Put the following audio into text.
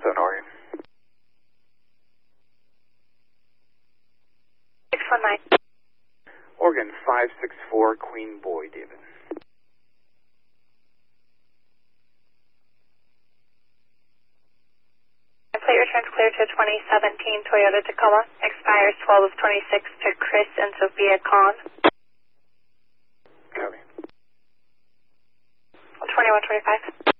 7 Oregon. 619. Oregon 564, Queen Boy, David. Plate returns clear to 2017 Toyota Tacoma. Expires 12 of 26 to Chris and Sophia Kahn. Copy. 2125.